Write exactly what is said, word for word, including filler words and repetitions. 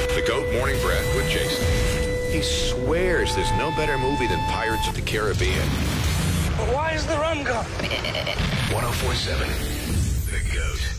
The Goat Morning Breath with Jason. He swears there's no better movie than Pirates of the Caribbean. But why is the rum gone? one oh four point seven The Goat.